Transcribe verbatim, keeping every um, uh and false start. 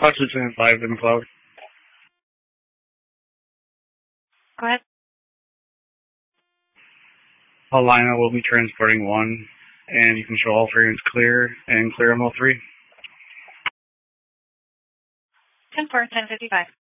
Washington five in the cloud. Go ahead. Paulina will be transporting one, and you can show all variants clear and clear M L three. ten four, ten fifty-five.